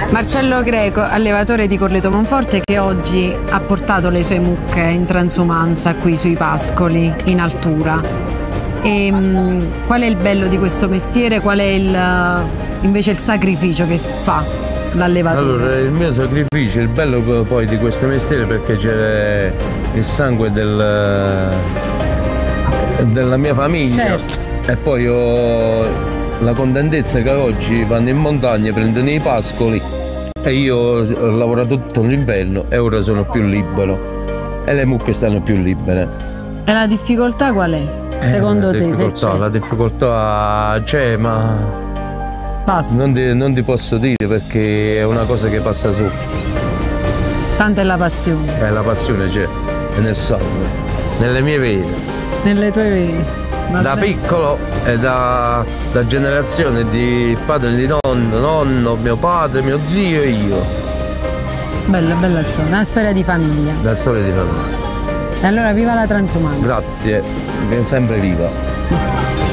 Marcello Greco, allevatore di Corleto Monforte, che oggi ha portato le sue mucche in transumanza qui sui pascoli in altura. Qual è il bello di questo mestiere? Qual è invece il sacrificio che fa l'allevatore? Allora, il mio sacrificio, il bello poi di questo mestiere, perché c'è il sangue della mia famiglia, certo. E poi ho la contentezza che oggi vanno in montagna, prendono i pascoli e io ho lavorato tutto l'inverno e ora sono più libero e le mucche stanno più libere. E la difficoltà qual è? Secondo te? Se c'è? La difficoltà c'è, ma basta. Non ti posso dire, perché è una cosa che passa su. Tanta è la passione. La passione c'è, è nel sangue, nelle mie vene. Nelle tue vene. Da piccolo e da generazione di padre di nonno, mio padre, mio zio e io. Bella storia, una storia di famiglia. La storia di famiglia. E allora viva la transumanza. Grazie, sempre viva.